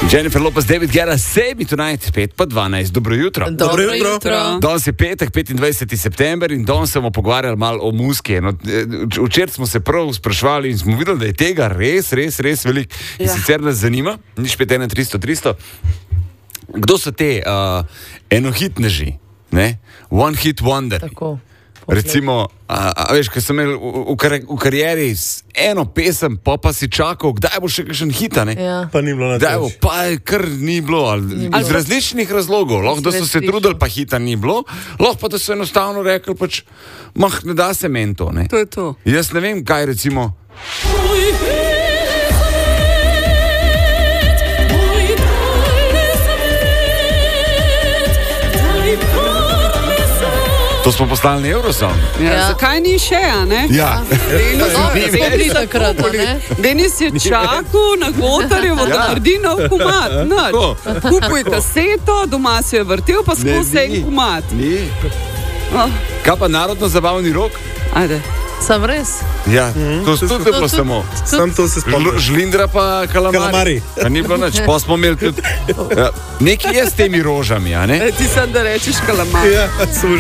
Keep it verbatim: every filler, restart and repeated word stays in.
Jennifer Lopez, David Guetta, Save Me Tonight, pet pa dvanajst. Dobro jutro. Dobro jutro. Danes je petek, petindvajseti september in danes smo pogovarjali malo o muski. No, včeraj smo se prav sprašvali in smo videli, da je tega res, res, res veliko. In ja. Sicer nas zanima, nič pet ena tristo tristo, kdo so te uh, enohitneži, ne? One hit wonder. Tako. Recimo, a, a veš, ko sem imel v, v, kar, v karieri eno pesem, pa pa si čakal, kdaj bo še kakšen hit, ne? Ja. Pa ni bilo na Kdaj bo, pa je kar ni bilo, ali, bilo. iz različnih razlogov. Lahko, da so se trudili, pa hita ni bilo, lahko pa, da so enostavno rekli, pač, mah, ne da se meni to, ne? To je to. Jaz ne vem, kaj recimo... To smo poslali na Eurosong. Ja, ja. Zakaj ni še, a ne? Ja. Denis je čakal na Gotarjevo, da naredi nov kumat. Kupuje kaseto, doma se je vrtel, pa skozi en kumat. Ni. Oh. Kaj pa narodno zabavni rok? Ajde. Sam res? Ja, mm-hmm. to, to, to, to je bilo samo. Sam to se spomnim. Žlindra pa kalamari. Kalamari. Pa ni bilo nič, pa smo imeli tudi... Ja, nekaj je s temi rožami, a ne? E, ti sam da rečeš kalamari. Ja,